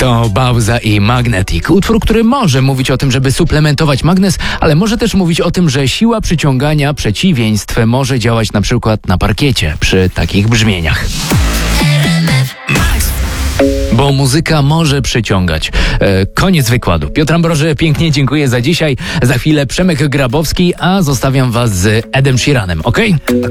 To Bauza i Magnetic. Utwór, który może mówić o tym, żeby suplementować magnez, ale może też mówić o tym, że siła przyciągania przeciwieństw może działać na przykład na parkiecie przy takich brzmieniach. Bo muzyka może przyciągać. Koniec wykładu. Piotr Ambroży, pięknie dziękuję za dzisiaj. Za chwilę Przemek Grabowski, a zostawiam was z Edem Sheeranem, okej?